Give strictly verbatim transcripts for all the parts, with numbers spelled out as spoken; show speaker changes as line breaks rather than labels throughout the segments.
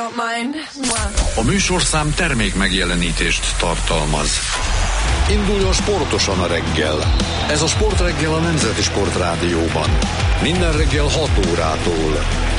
don't mind.
A műsorszám termék megjelenítést tartalmaz. Induljon sportosan a reggel. Ez a Sportreggel a Nemzeti Sportrádióban. Minden reggel hat órától.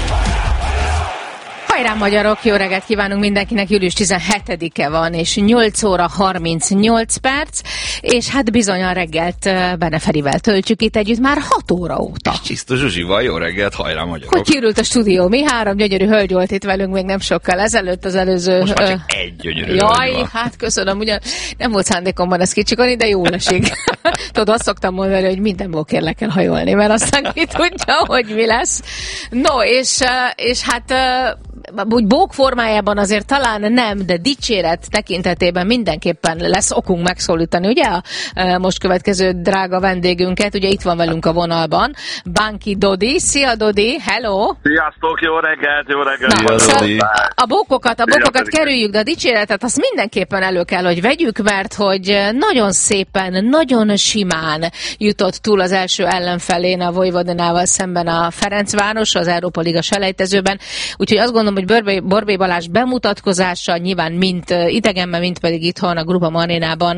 Hajrá magyarok, jó reggelt kívánunk mindenkinek, július tizenhetedike van, és nyolc óra harmincnyolc perc, és hát bizony a reggelt Bene Ferivel töltjük itt együtt már hat óra óta.
És Csisztus Zsuzsival, jó reggelt, hajrá magyarok.
Hogy kiürült a stúdió, mi három gyönyörű hölgy volt itt velünk még nem sokkal ezelőtt, az előző...
Most már csak uh, egy gyönyörű
Jaj,
hölgy van.
hát köszönöm, ugyan nem volt szándékomban ezt kicsikani, de jól esik. Tudod, azt szoktam mondani, hogy minden mókérle kell hajolni, mert aztán ki tudja, hogy mi lesz. No, és, és hát... úgy bók formájában azért talán nem, de dicséret tekintetében mindenképpen lesz okunk megszólítani, ugye a most következő drága vendégünket, ugye itt van velünk a vonalban, Banki Dodi. Szia Dodi, hello!
Sziasztok, jó reggelt, jó reggelt!
Na, szóval a bókokat, a bókokat kerüljük, de a dicséretet azt mindenképpen elő kell, hogy vegyük, mert hogy nagyon szépen, nagyon simán jutott túl az első ellenfelén a Vojvodinával szemben a Ferencváros az Európa Liga selejtezőben, úgyhogy azt gondolom, hogy Borbély, Borbély Balázs bemutatkozása nyilván mint idegenben, mint pedig itthon a Grupa Marinában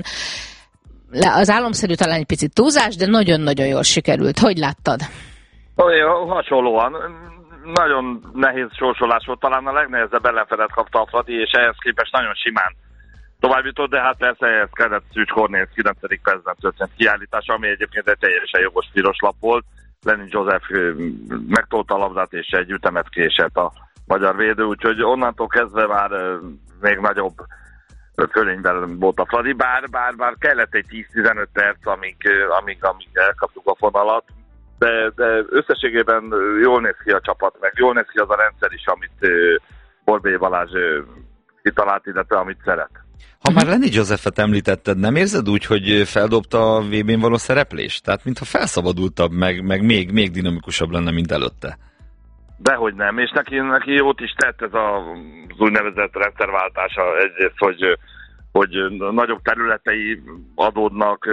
az álomszerű talán egy picit túlzás, de nagyon-nagyon jól sikerült. Hogy láttad?
Olyan, hasonlóan. Nagyon nehéz sorsolás volt, talán a legnehezebb ellenfelet kapta a Fradi, és ehhez képest nagyon simán tovább jutott, de hát persze ehhez kellett Szűcs Kornél kilencedik percben történt kiállítás, ami egyébként egy teljesen jogos piros lap volt. Lenin József megtolta a labdát, és egy ütemet késett a magyar védő, úgyhogy onnantól kezdve már még nagyobb fölényben volt a Fradi, bár, bár, bár kellett egy tíz-tizenöt perc, amíg, amíg, amíg elkaptuk a fonalat, de, de összességében jól néz ki a csapat, meg jól néz ki az a rendszer is, amit Borbély Balázs kitalált, illetve amit szeret.
Ha már Lenny Józsefet említetted, nem érzed úgy, hogy feldobta a vé bén való szereplést? Tehát mintha felszabadultabb, meg, meg még, még dinamikusabb lenne, mint előtte.
Dehogy nem, és neki, neki jót is tett ez a, az úgynevezett rendszerváltása, egyrészt, hogy, hogy nagyobb területei adódnak,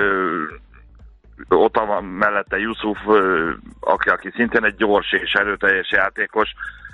ott van mellette Yusuf, aki, aki szintén egy gyors és erőteljes játékos.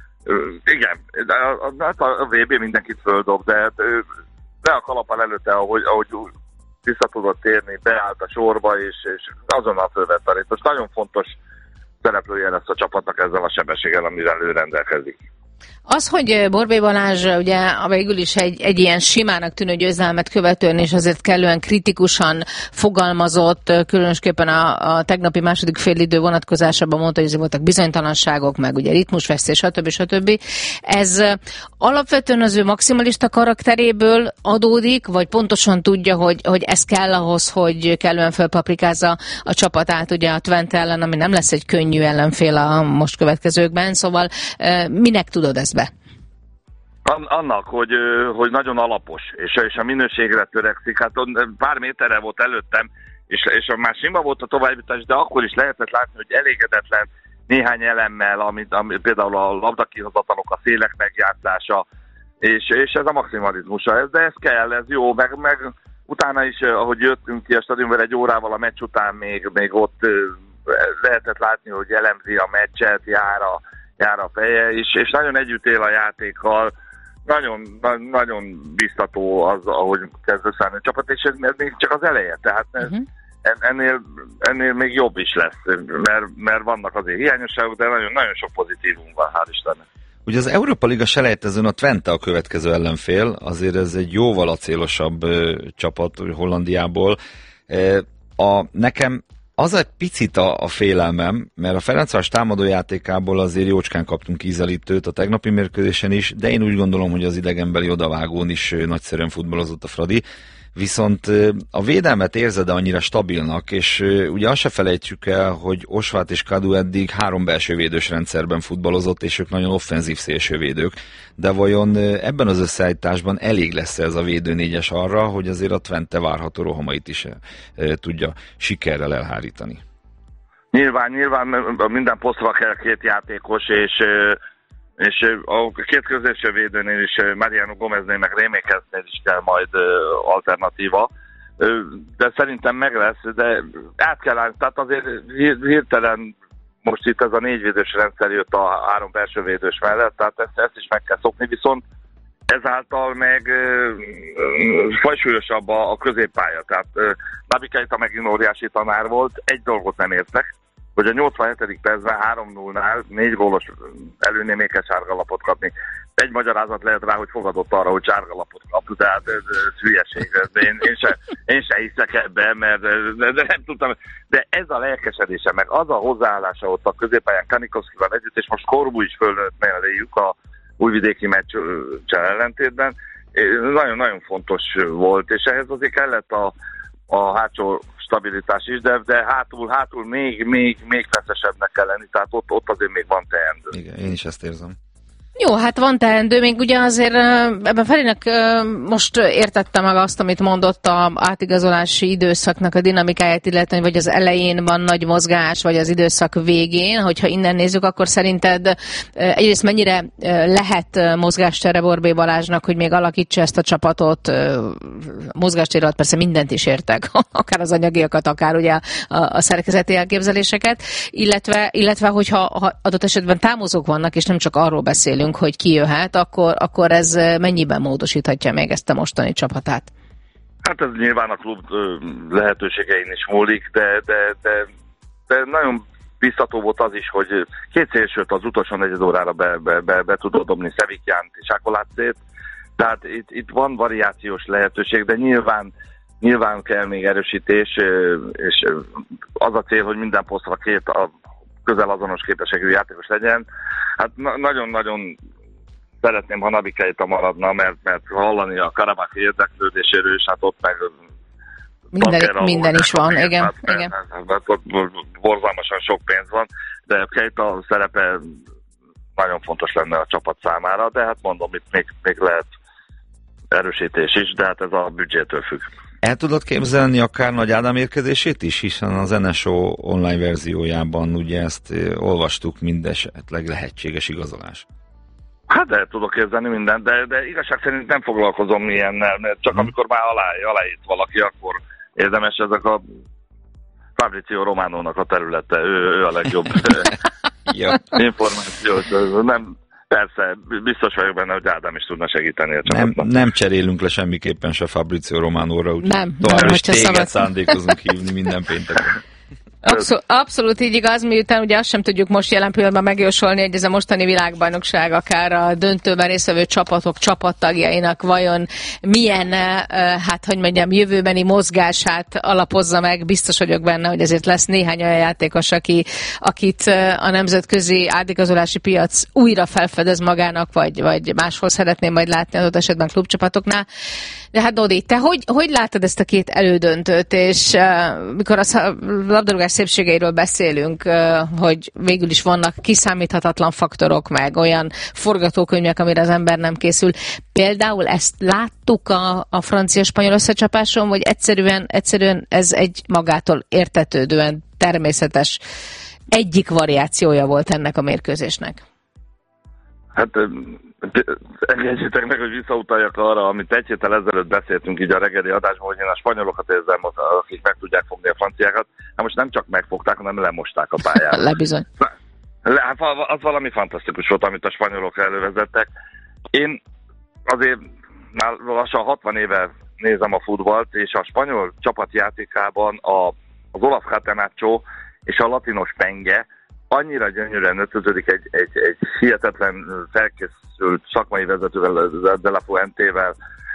Igen, hát a vé bé mindenkit földob, de de a kalappal előtte, ahogy, ahogy vissza tudott térni, beállt a sorba, és, és azonnal fölvett a rét. Most nagyon fontos szereplője lesz a csapatnak ezzel a sebességgel, amivel ő rendelkezik.
Az, hogy Borbély Balázs ugye végül is egy, egy ilyen simának tűnő győzelmet követően, és azért kellően kritikusan fogalmazott, különösképpen a, a tegnapi második félidő vonatkozásában mondta, hogy voltak bizonytalanságok, meg ugye ritmusvesztés, stb. stb. Ez alapvetően az ő maximalista karakteréből adódik, vagy pontosan tudja, hogy, hogy ez kell ahhoz, hogy kellően felpaprikázza a csapatát ugye a Twente ellen, ami nem lesz egy könnyű ellenfél a most következőkben, szóval minek tudod ezt be?
Annak, hogy, hogy nagyon alapos, és, és a minőségre törekszik. Hát pár méterre volt előttem, és, és már sima volt a továbbjutás, de akkor is lehetett látni, hogy elégedetlen néhány elemmel, amit, amit például a labdakihozatalok, a szélek megjátszása, és, és ez a maximalizmusa. De ez kell, ez jó, meg, meg utána is, ahogy jöttünk ki a stadionból egy órával a meccs után, még, még ott lehetett látni, hogy elemzi a meccset, jár a jár a feje, és, és nagyon együtt él a játékkal, nagyon, na, nagyon biztató az, ahogy kezd összeállni a csapat, és ez, ez még csak az eleje, tehát uh-huh. ennél, ennél még jobb is lesz, mert, mert vannak azért hiányosságok, de nagyon, nagyon sok pozitívum van, hál' Istennek.
Ugye az Európa Liga selejtezőn a Twente a következő ellenfél, azért ez egy jóval acélosabb ö, csapat Hollandiából. E, a, nekem az egy picit a, a félelmem, mert a Ferencváros támadójátékából azért jócskán kaptunk ízelítőt a tegnapi mérkőzésen is, de én úgy gondolom, hogy az idegenbeli odavágón is nagyszerűen futballozott a Fradi. Viszont a védelmet érzed annyira stabilnak, és ugye azt se felejtsük el, hogy Osvát és Kadu eddig három belső védős rendszerben futballozott, és ők nagyon offenzív szélsővédők. De vajon ebben az összeállításban elég lesz ez a védőnégyes arra, hogy azért a Twente várható rohamait is tudja sikerrel elhárítani? Nyilván,
nyilván minden posztra kell két játékos, és és a két középső védőnél is, Mariano Gomeznél meg Rémékeznél is kell majd alternatíva, de szerintem meg lesz, de át kell állni, tehát azért hirtelen most itt ez a négyvédős rendszer jött a három belső védős mellett, tehát ezt, ezt is meg kell szokni, viszont ezáltal meg ö, ö, fajsúlyosabb a, a középpálya. Tehát ö, Naby Keita megint óriási tanár volt, egy dolgot nem értek, hogy a nyolcvanhetedik percben három nullnál négy gólos előnél még kell sárgalapot kapni. Egy magyarázat lehet rá, hogy fogadott arra, hogy sárgalapot kap, tehát ez, ez hülyeség. Ez, én, én, se, én se hiszek ebben, mert de, de nem tudtam. De ez a lelkesedése, meg az a hozzáállása ott a középpályán Kanikovszkival együtt, és most Korbu is fölnőtt melléjük a újvidéki meccsel ellentétben, nagyon-nagyon fontos volt, és ehhez azért kellett a, a hátsó stabilitás is, de, de hátul, hátul még, még, még feszesebbnek kell lenni, tehát ott, ott azért még van teendő.
Igen, én is ezt érzem.
Jó, hát van teendő, még ugye azért ebben Ferinek most értettem meg azt, amit mondott a átigazolási időszaknak a dinamikáját, illetve vagy az elején van nagy mozgás, vagy az időszak végén, hogyha innen nézzük, akkor szerinted egyrészt mennyire lehet mozgástere Borbély Balázsnak, hogy még alakítsa ezt a csapatot, mozgástere alatt persze mindent is értek, akár az anyagiakat, akár ugye a, a szerkezeti elképzeléseket, illetve, illetve hogyha ha adott esetben támozók vannak, és nem csak arról beszélünk, hogy ki jöhet, akkor, akkor ez mennyiben módosíthatja még ezt a mostani csapatát?
Hát ez nyilván a klub lehetőségein is múlik, de, de, de, de nagyon biztató volt az is, hogy két szélsőt az utolsó negyed órára be, be, be, be tudod dobni, Szevikjánt és Akolácét, tehát itt, itt van variációs lehetőség, de nyilván, nyilván kell még erősítés, és az a cél, hogy minden posztra két a közel azonos képességű játékos legyen. Hát na- nagyon-nagyon szeretném, ha Naby Keita maradna, mert, mert hallani a Karabakh érdeklődéséről, és hát ott meg
minden, minden is van, pénz, igen.
Hát,
igen.
Hát, hát, ott borzalmasan sok pénz van, de Keita szerepe nagyon fontos lenne a csapat számára, de hát mondom, itt még, még lehet erősítés is, de hát ez a büdzsétől függ.
El tudod képzelni akár Nagy Ádám érkezését is, hiszen az en es o online verziójában ugye ezt olvastuk, mind esetleg lehetséges igazolás.
Hát el tudok képzelni mindent, de, de igazság szerint nem foglalkozom ilyennel, mert csak hmm. amikor már alá, aláírt valaki, akkor érdemes ezek a Fabrizio Románónak a területe, ő, ő a legjobb információ. Nem, persze, biztos vagyok benne, hogy Ádám is tudna segíteni a csapatnak.
Nem, nem cserélünk le semmiképpen se Fabrizio Románóra, úgyhogy
nem,
tovább
nem,
is téged szándékozunk hívni minden pénteken.
Abszolút, abszolút így igaz, miután ugye azt sem tudjuk most jelen pillanatban megjósolni, hogy ez a mostani világbajnokság akár a döntőben résztvevő csapatok csapattagjainak vajon milyen, hát hogy mondjam, jövőbeni mozgását alapozza meg. Biztos vagyok benne, hogy ezért lesz néhány olyan játékos, aki, akit a nemzetközi átigazolási piac újra felfedez magának, vagy, vagy máshol szeretném majd látni az ott esetben klubcsapatoknál. De hát Dodi, te hogy, hogy látod ezt a két elődöntőt, és uh, mikor a labdarúgás szépségeiről beszélünk, uh, hogy végül is vannak kiszámíthatatlan faktorok, meg olyan forgatókönyvek, amire az ember nem készül. Például ezt láttuk a, a francia-spanyol összecsapáson, vagy egyszerűen, egyszerűen ez egy magától értetődően természetes egyik variációja volt ennek a mérkőzésnek?
Hát engedjétek meg, hogy visszautaljak arra, amit egy héttel ezelőtt beszéltünk így a reggeli adásban, hogy én a spanyolokat érzem, akik meg tudják fogni a franciákat. Hát most nem csak megfogták, hanem lemosták a pályát.
Lebizony.
Le, az valami fantasztikus volt, amit a spanyolok elővezettek. Én azért már lassan hatvan éve nézem a futballt, és a spanyol csapatjátékában a, az Olaf Catenaccio és a latinos penge annyira gyönyörűen ötöződik egy, egy, egy hihetetlen felkészült szakmai vezetővel, De La Fuentével,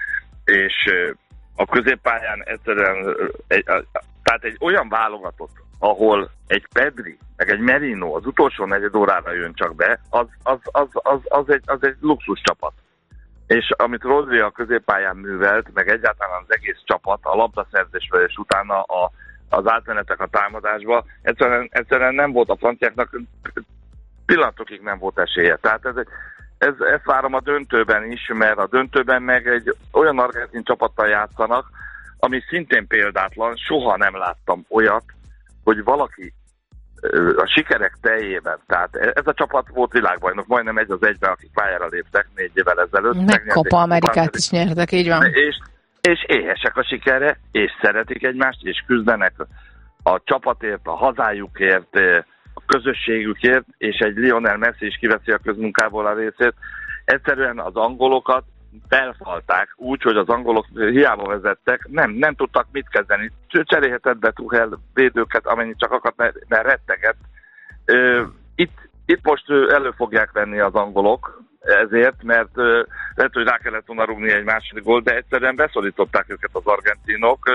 és a középpályán egyszerűen egy, tehát egy olyan válogatott, ahol egy Pedri, meg egy Merino az utolsó negyed órára jön csak be, az, az, az, az, az, egy, az egy luxus csapat. És amit Rodri a középpályán művelt, meg egyáltalán az egész csapat a labdaszerzésvel és utána a az átmenetek a támadásba, egyszerűen, egyszerűen nem volt a franciáknak, pillanatokig nem volt esélye. Tehát ez, ez, ezt várom a döntőben is, mert a döntőben meg egy olyan argentin csapattal játszanak, ami szintén példátlan, soha nem láttam olyat, hogy valaki a sikerek teljében, tehát ez a csapat volt világbajnok, majdnem egy az egyben, akik pályára léptek négy évvel ezelőtt.
Meg Copa Amerikát is nyertek, így van.
És és éhesek a sikerre, és szeretik egymást, és küzdenek a csapatért, a hazájukért, a közösségükért, és egy Lionel Messi is kiveszi a közmunkából a részét. Egyszerűen az angolokat felfalták úgy, hogy az angolok hiába vezettek, nem, nem tudtak mit kezdeni. Cserélhetett be Tuchel védőket, amennyit csak akart, mert, mert rettegett. Itt, itt most elő fogják venni az angolok, ezért, mert lehet, hogy rá kellett volna rúgni egy második gólt, de egyszerűen beszorították őket az argentinok.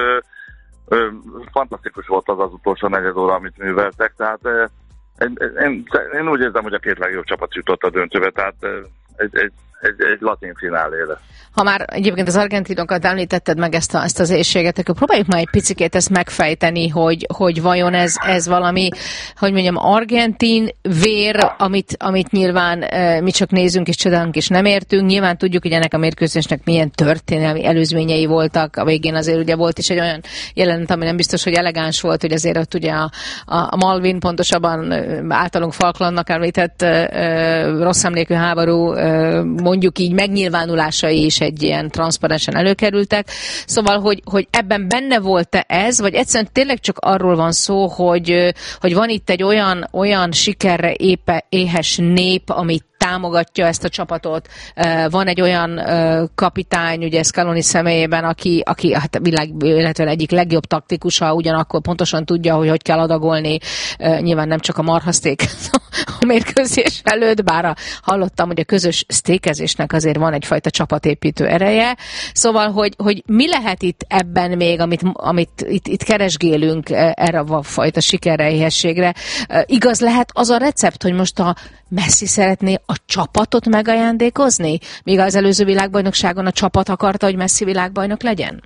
Fantasztikus volt az az utolsó negyed óra, amit műveltek, tehát én, én, én úgy érzem, hogy a két legjobb csapat jutott a döntőbe, tehát egy, egy, egy, egy latin finálé lesz.
Ha már egyébként az argentinokat említetted meg ezt, a, ezt az éjséget, akkor próbáljuk már egy picikét ezt megfejteni, hogy, hogy vajon ez, ez valami, hogy mondjam, argentin vér, amit, amit nyilván e, mi csak nézünk és csodálunk és nem értünk. Nyilván tudjuk, hogy ennek a mérkőzésnek milyen történelmi előzményei voltak. A végén azért ugye volt is egy olyan jelenet, ami nem biztos, hogy elegáns volt, hogy azért ott ugye a, a Malvin, pontosabban általunk Falklandnak említett e, rossz emlékű háború, e, mondjuk így megnyilvánulásai is egy ilyen transzparensen előkerültek. Szóval, hogy, hogy ebben benne volt-e ez, vagy egyszerűen tényleg csak arról van szó, hogy, hogy van itt egy olyan, olyan sikerre épe, éhes nép, amit támogatja ezt a csapatot. Van egy olyan kapitány, ugye Scaloni személyében, aki, aki hát a világ illetve egyik legjobb taktikusa, ugyanakkor pontosan tudja, hogy hogy kell adagolni. Nyilván nem csak a marhaszték a mérkőzés előtt, bár a, hallottam, hogy a közös sztékezésnek azért van egyfajta csapatépítő ereje. Szóval, hogy, hogy mi lehet itt ebben még, amit, amit itt, itt keresgélünk erre a fajta sikerre, éhességre. Igaz lehet az a recept, hogy most a Messi szeretné a csapatot megajándékozni? Míg az előző világbajnokságon a csapat akarta, hogy Messi világbajnok legyen?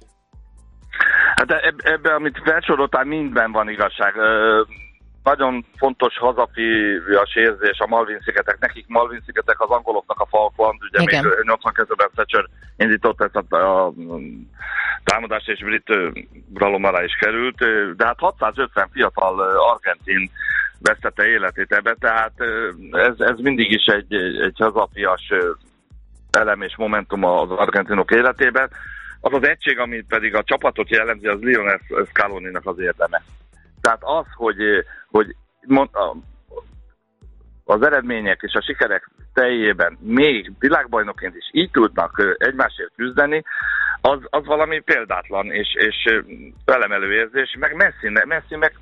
Hát ebben, ebbe, amit felsoroltál, mindben van igazság. Nagyon fontos hazafias érzés a Malvin-szigetek. Nekik Malvin-szigetek, az angoloknak a Falkland, ugye igen. Még nyolcvankettőben Thatcher indított ezt a, a támadást, és brit uralom alá is került, de hát hatszázötven fiatal argentin vesztette életét ebbe, tehát ez, ez mindig is egy, egy hazafias elem és momentum az argentinok életében. Az az egység, ami pedig a csapatot jellemzi, az Lionel Scaloninak az érdeme. Tehát az, hogy, hogy az eredmények és a sikerek teljében még világbajnokként is így tudnak egymásért küzdeni, az, az valami példátlan és, és felemelő érzés. Meg Messi, Messi meg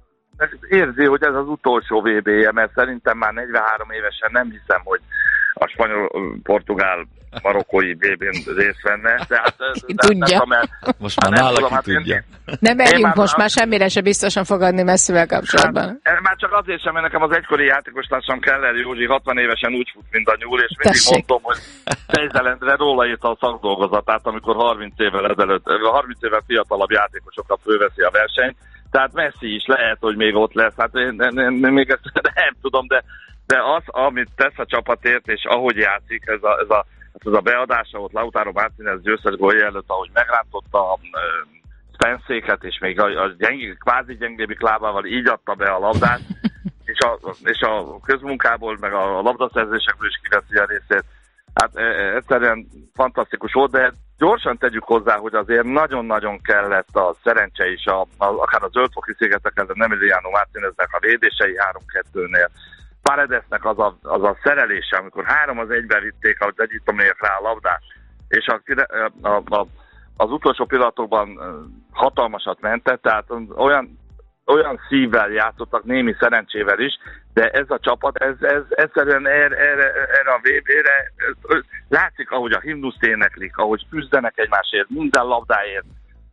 érzi, hogy ez az utolsó vé bé-je, mert szerintem már negyvenhárom évesen nem hiszem, hogy a spanyol-portugál marokkói bé bén részt venne. Tehát,
tudja.
Nem, mert,
most már nála ki hát tudja.
Nem merjünk most már semmire se biztosan fogadni Messivel kapcsolatban.
Hát, már csak azért sem, mert nekem az egykori játékostársam Keller Józsi hatvan évesen úgy fut, mint a nyúl, és mindig Tessék. mondom, hogy Fejzelendre róla írta a szakdolgozatát, amikor harminc évvel ezelőtt, harminc évvel fiatalabb játékosokat fölveszi a versenyt. Tehát Messi is lehet, hogy még ott lesz. Hát én, én, én, én még ezt nem tudom, de, de az, amit tesz a csapatért, és ahogy játszik, ez a, ez a, ez a beadása ott Lautaro Martínez győztes gólja előtt, ahogy megrántotta a Spenszéket, és még a, a gyengé, kvázi gyengébbik lábával így adta be a labdát, és a, és a közmunkából, meg a labdaszerzésekből is kiveszi a részét. Hát e, egyszerűen fantasztikus volt, de gyorsan tegyük hozzá, hogy azért nagyon-nagyon kellett a szerencse is, a, a, akár a zöldfoki szigeteken, nem Emiliano Martíneznek a védései három kettőnél. Paredesnek az a, az a szerelése, amikor három az egyben vitték, ahogy együttomért rá a labdát, és a, a, a, az utolsó pillanatokban hatalmasat mentett, tehát olyan, olyan szívvel játszottak, némi szerencsével is, de ez a csapat, ez, ez egyszerűen erre, erre, erre a vé bé-re látszik, ahogy a himnuszt éneklik, ahogy küzdenek egymásért, minden labdáért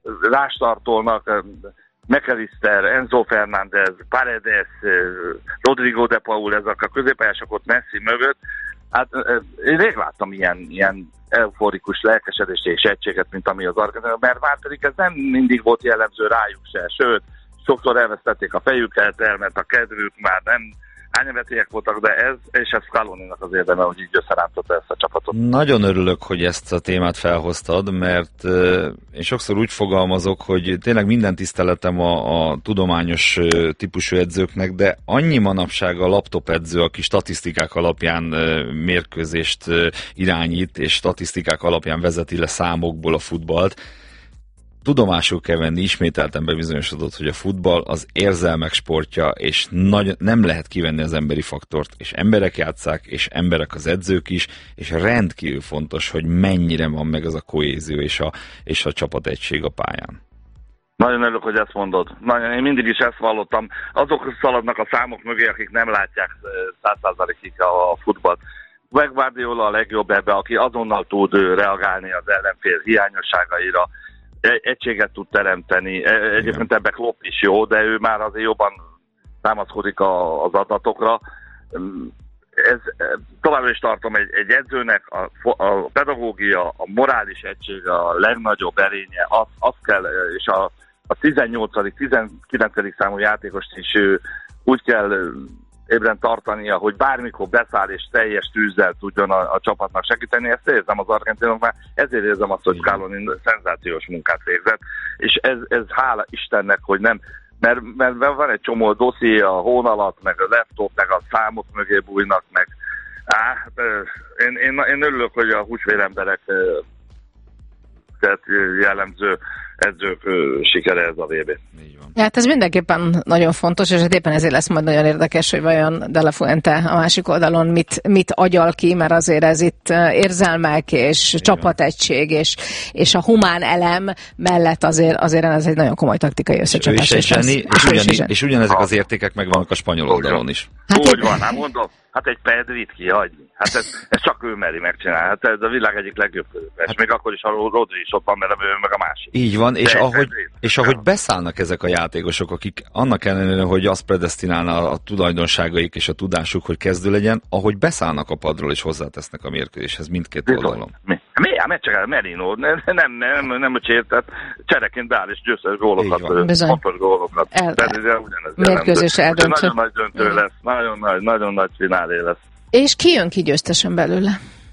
rástartolnak, McAllister, Enzo Fernández, Paredes, Rodrigo de Paul, ezek a középpályások ott Messi mögött. Hát én rég láttam ilyen, ilyen euforikus lelkesedést és egységet, mint ami az argentinok, mert már pedig ez nem mindig volt jellemző rájuk se, sőt, sokszor elvesztették a fejüket, elment a kedvük, már nem ányevetélyek voltak, de ez, és ez Scaloninak az érdeme, hogy így összerántotta ezt a csapatot.
Nagyon örülök, hogy ezt a témát felhoztad, mert uh, én sokszor úgy fogalmazok, hogy tényleg minden tiszteletem a, a tudományos uh, típusú edzőknek, de annyi manapság a laptop edző, aki statisztikák alapján uh, mérkőzést uh, irányít, és statisztikák alapján vezeti le számokból a futballt. tudomásul kell venni, ismételten bebizonyosodott, hogy a futball az érzelmek sportja, és nagy, nem lehet kivenni az emberi faktort, és emberek játsszák, és emberek az edzők is, és rendkívül fontos, hogy mennyire van meg az a kohézió és a, és a csapategység a pályán.
Nagyon örülök, hogy ezt mondod. Nagyon, én mindig is ezt vallottam. Azok szaladnak a számok mögé, akik nem látják száz százalékig a futballt. Pep Guardiola a legjobb ebbe, aki azonnal tud reagálni az ellenfél hiányosságaira, egységet tud teremteni. Egyébként ebbe Klopp is jó, de ő már azért jobban támaszkodik az adatokra. Ez, továbbra is tartom, egy, egy edzőnek a, a pedagógia, a morális egység a legnagyobb erénye, az, az kell, és a, a tizennyolcadik tizenkilencedik számú játékost is úgy kell ébren tartania, hogy bármikor beszáll és teljes tűzzel tudjon a, a csapatnak segíteni. Ezt érzem az argentinoknál, ezért érzem azt, hogy Scaloni szenzációs munkát végzett, és ez, ez hála Istennek, hogy nem, mert, mert van egy csomó dosszié a hón alatt, meg a laptop, meg a számok mögé bújnak, meg á, én, én, én örülök, hogy a húsvéremberek jellemző edzők sikere ez a vé bé.
Hát ez mindenképpen nagyon fontos, és hát éppen ezért lesz majd nagyon érdekes, hogy vajon De La Fuente a másik oldalon mit, mit agyal ki, mert azért ez itt érzelmek és igen, csapategység és, és a humán elem mellett azért, azért ez egy nagyon komoly taktikai összecsapás. És,
és, és, ugyan, és ugyanezek az értékek megvannak a spanyol oldalon is.
Hát úgy van, hát mondom, hát egy Pedrit kihagyni. Hát ez, ez csak ő meri megcsinálni. Hát ez a világ egyik legjobb közöpes. Hát, még akkor is a Rodri is ott van, mert ő meg a másik.
Így van, és ahogy, és ahogy beszállnak ezek a játékosok, akik annak ellenére, hogy azt predesztinálna a tulajdonságaik és a tudásuk, hogy kezdő legyen, ahogy beszállnak a padról és hozzátesznek a mérkőzéshez mindkét oldalon.
Mi? Mi? Hát csak Merino, nem, nem, nem, nem hogy érted, csereként beáll és győztes gólokat, fontos gólokat.
Mérkőzés eldöntő.
Nagyon nagy döntő lesz, nagyon nagy, nagyon nagy finálé lesz.
És ki jön ki győztesen belőle?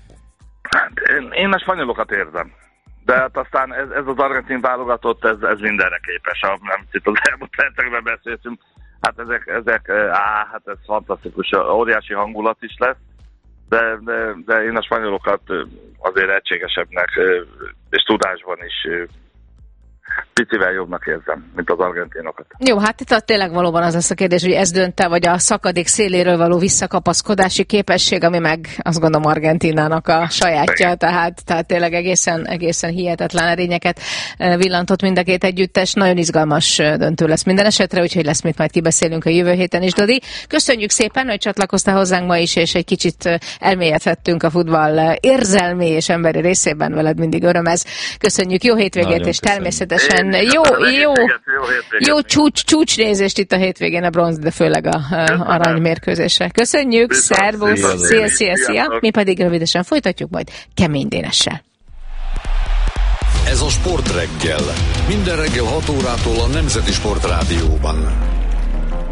Hát, én, én a spanyolokat érzem. De hát aztán ez, ez az argentin válogatott, ez, ez mindenre képes. Nem itt az elmúlt percekben beszéltünk. Hát ezek, ezek, á, hát ez fantasztikus, óriási hangulat is lesz. De, de, de én a spanyolokat azért egységesebbnek és tudásban is picivel jobbnak érzem, mint az argentinokat.
Jó, hát itt tényleg valóban az lesz a kérdés, hogy ez dönt-e, vagy a szakadék széléről való visszakapaszkodási képesség, ami meg azt gondolom Argentinának a sajátja, tehát, tehát tényleg egészen, egészen hihetetlen erényeket villantott mind a két együttes. Nagyon izgalmas döntő lesz minden esetre, úgyhogy lesz mit majd kibeszélünk a jövő héten is, Dodi. Köszönjük szépen, hogy csatlakoztál hozzánk ma is, és egy kicsit elmélyedhettünk a futball érzelmi és emberi részében, veled mindig öröm ez. Köszönjük, jó hétvégét, nagyon és természetesen Jó, jó, jó csúcs, csúcsnézést itt a hétvégén a bronz, de főleg a, a aranymérkőzésre. Köszönjük, szervusz, szia, szia, szia. Mi pedig rövidesen folytatjuk majd Kemény Dénessel.
Ez a Sportreggel. Minden reggel hat órától a Nemzeti Sportrádióban.